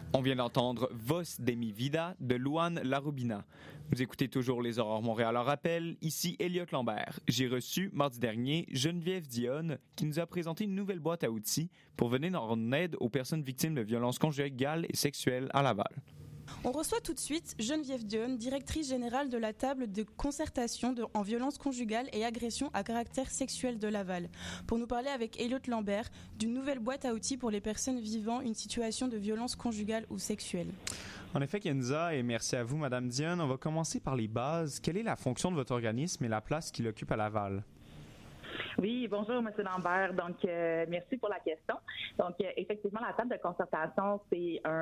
On vient d'entendre Vos de mi vida de Luan Larubina. Vous écoutez toujours Les Aurores Montréal en rappel. Ici Elliot Lambert. J'ai reçu mardi dernier Geneviève Dionne qui nous a présenté une nouvelle boîte à outils pour venir en aide aux personnes victimes de violences conjugales et sexuelles à Laval. On reçoit tout de suite Geneviève Dionne, directrice générale de la table de concertation en violence conjugale et agression à caractère sexuel de Laval, pour nous parler avec Elliot Lambert d'une nouvelle boîte à outils pour les personnes vivant une situation de violence conjugale ou sexuelle. En effet, Kenza, et merci à vous, Madame Dionne. On va commencer par les bases. Quelle est la fonction de votre organisme et la place qu'il occupe à Laval? Oui, bonjour, M. Lambert. Donc, merci pour la question. Donc, effectivement, la table de concertation, c'est un